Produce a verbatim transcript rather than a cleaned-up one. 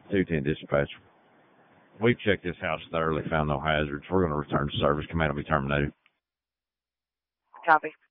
two ten dispatch. We've checked this house thoroughly, found no hazards. We're going to return to service. Command will be terminated. Copy.